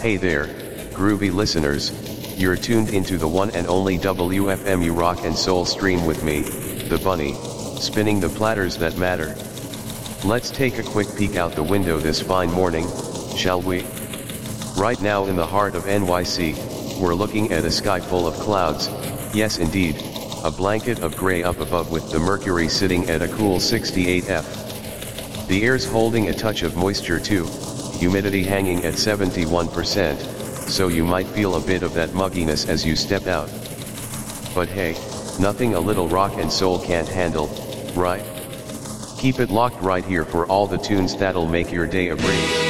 Hey there, groovy listeners, you're tuned into the one and only WFMU Rock and Soul stream with me, the Bunny, spinning the platters that matter. Let's take a quick peek out the window this fine morning, shall we? Right now in the heart of NYC, we're looking at a sky full of clouds, yes indeed, a blanket of gray up above with the mercury sitting at a cool 68°F. The air's holding a touch of moisture too, humidity hanging at 71%, so you might feel a bit of that mugginess as you step out. But hey, nothing a little rock and soul can't handle, right? Keep it locked right here for all the tunes that'll make your day a breeze.